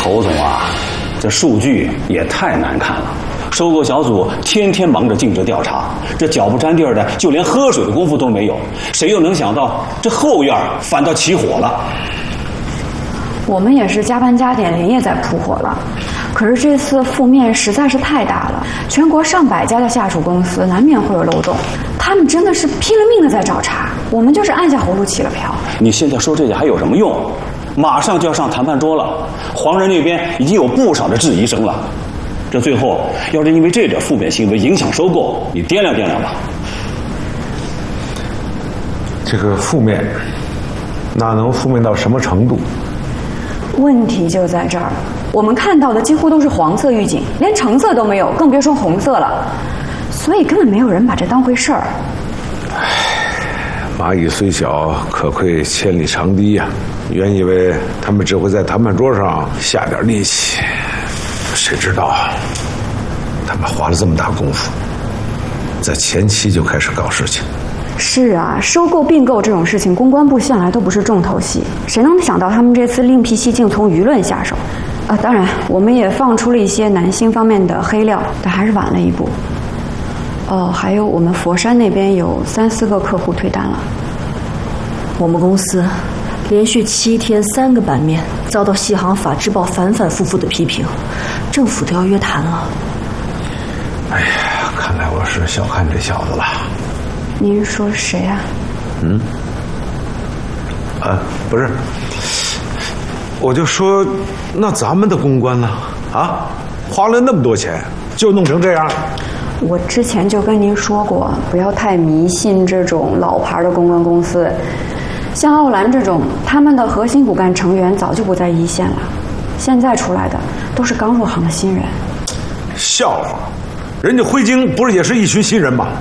侯总啊，这数据也太难看了。收购小组天天忙着尽职调查，这脚不沾地儿的，就连喝水的功夫都没有。谁又能想到这后院反倒起火了？ 我们也是加班加点，连夜在扑火了。可是这次负面实在是太大了，全国上百家的下属公司难免会有漏洞，他们真的是拼了命的在找茬，我们就是按下葫芦起了瓢。 你现在说这些还有什么用？马上就要上谈判桌了，黄仁那边已经有不少的质疑声了。这最后要是因为这点负面新闻影响收购，你掂量掂量吧。 这个负面，那能负面到什么程度？ 问题就在这儿，我们看到的几乎都是黄色预警，连橙色都没有，更别说红色了。所以根本没有人把这当回事儿。 蚂蚁虽小，可窥千里长堤呀。原以为他们只会在谈判桌上下点力气，谁知道他们花了这么大功夫，在前期就开始搞事情。 是啊，收购并购这种事情，公关部向来都不是重头戏，谁能想到他们这次另辟蹊径，从舆论下手？当然，我们也放出了一些男性方面的黑料，但还是晚了一步。还有我们佛山那边有3、4个客户退单了。 我们公司连续7天3个版面遭到西航法制报反反复复的批评，政府都要约谈了。 哎呀，看来我是小看这小子了。 您说谁啊？ 不是，我就说，那咱们的公关呢？啊，花了那么多钱，就弄成这样。 我之前就跟您说过，不要太迷信这种老牌的公关公司。像奥兰这种，他们的核心骨干成员早就不在一线了，现在出来的都是刚入行的新人。 笑话，人家辉晶不是也是一群新人吗？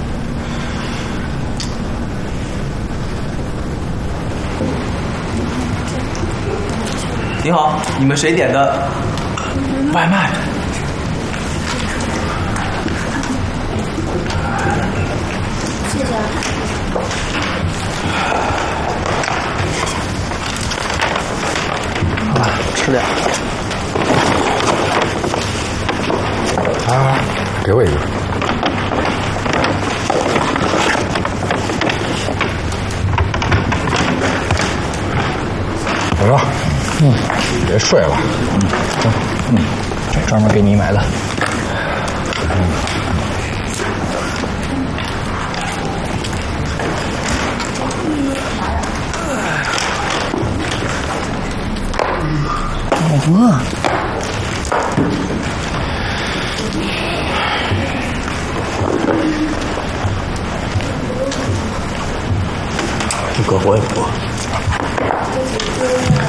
你好，你们谁点的外卖？ 谢谢。 好吧，吃点。 给我一个。大哥，别睡了。 这专门给你买的。我不饿。不饿，我也不饿。